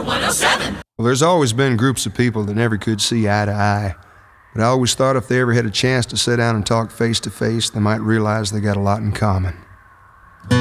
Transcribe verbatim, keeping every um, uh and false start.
one oh seven. Well, there's always been groups of people that never could see eye to eye. But I always thought if they ever had a chance to sit down and talk face to face, they might realize they got a lot in common.